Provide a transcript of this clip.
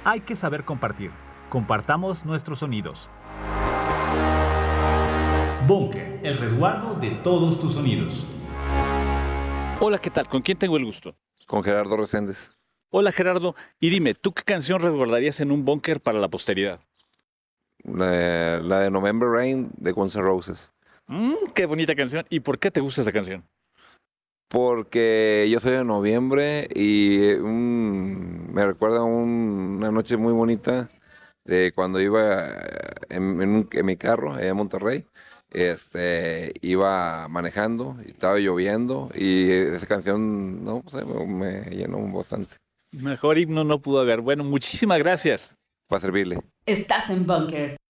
Hay que saber compartir. Compartamos nuestros sonidos. Búnker, el resguardo de todos tus sonidos. Hola, ¿qué tal? ¿Con quién tengo el gusto? Con Gerardo Reséndez. Hola, Gerardo. Y dime, ¿tú qué canción resguardarías en un búnker para la posteridad? La de November Rain de Guns N' Roses. Qué bonita canción. ¿Y por qué te gusta esa canción? Porque yo soy de noviembre y me recuerda una noche muy bonita de cuando iba en mi carro allá en Monterrey. Iba manejando y estaba lloviendo y esa canción no sé, me llenó bastante. Mejor himno no pudo haber. Bueno, muchísimas gracias. Para servirle. Estás en Búnker.